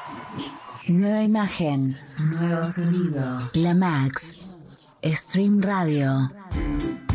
Nueva imagen, nuevo sonido. La Max. Stream Radio.